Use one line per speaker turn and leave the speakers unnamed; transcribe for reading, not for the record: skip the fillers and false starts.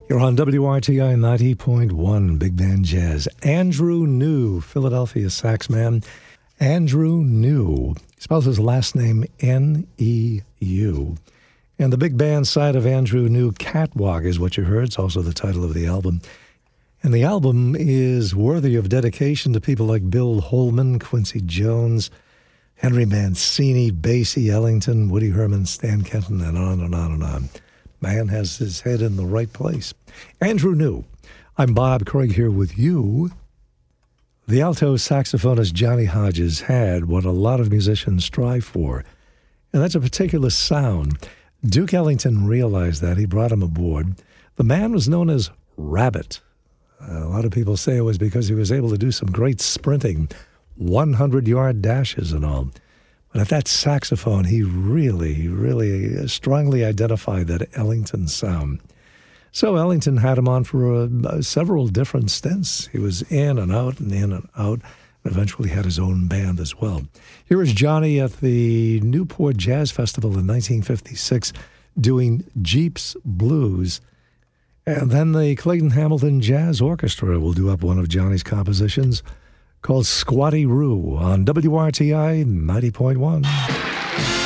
You're on WRTI 90.1 Big Band Jazz. Andrew New, Philadelphia sax man. Andrew New. He spells his last name N-E-U. And the big band side of Andrew New, Catwalk, is what you heard. It's also the title of the album. And the album is worthy of dedication to people like Bill Holman, Quincy Jones, Henry Mancini, Basie Ellington, Woody Herman, Stan Kenton, and on and on and on. Man has his head in the right place. Andrew New. I'm Bob Craig here with you. The alto saxophonist Johnny Hodges had what a lot of musicians strive for, and that's a particular sound. Duke Ellington realized that. He brought him aboard. The man was known as Rabbit. A lot of people say it was because he was able to do some great sprinting, 100-yard dashes and all. But at that saxophone, he really strongly identified that Ellington sound. So Ellington had him on for several different stints. He was in and out and in and out, and eventually had his own band as well. Here is Johnny at the Newport Jazz Festival in 1956 doing Jeeps Blues. And then the Clayton Hamilton Jazz Orchestra will do up one of Johnny's compositions called Squatty Roo on WRTI 90.1.